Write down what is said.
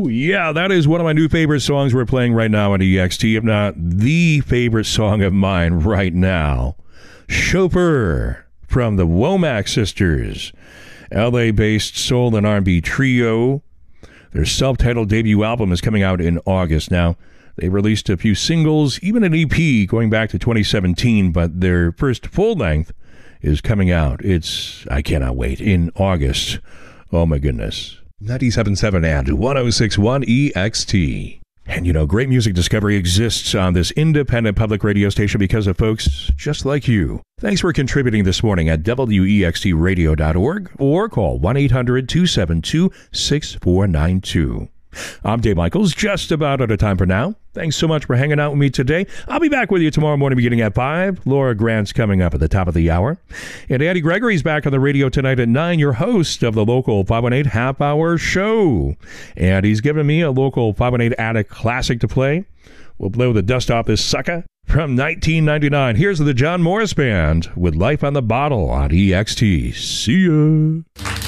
Yeah, that is one of my new favorite songs we're playing right now on EXT, if not the favorite song of mine right now. Chauffeur from the Womack Sisters, LA-based soul and R&B trio. Their self-titled debut album is coming out in August. Now, they released a few singles, even an EP going back to 2017, but their first full-length is coming out. I cannot wait, in August. Oh my goodness. 97.7 and 106.1 EXT. And you know, great music discovery exists on this independent public radio station because of folks just like you. Thanks for contributing this morning at wextradio.org or call 1-800-272-6492. I'm Dave Michaels, just about out of time for now. Thanks so much for hanging out with me today. I'll be back with you tomorrow morning beginning at 5. Laura Grant's coming up at the top of the hour. And Andy Gregory's back on the radio tonight at 9, your host of the Local 518 half-hour show. And he's given me a Local 518 Attic classic to play. We'll blow the dust off this sucker from 1999. Here's the John Morris Band with Life on the Bottle on EXT. See ya.